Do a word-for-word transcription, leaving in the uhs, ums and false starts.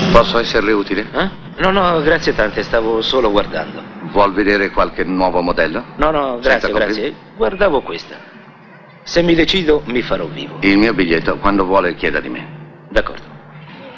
Posso esserle utile? Eh? No, no, grazie tante, stavo solo guardando. Vuol vedere qualche nuovo modello? No, no, grazie, grazie. Guardavo questa. Se mi decido, mi farò vivo. Il mio biglietto, quando vuole chieda di me.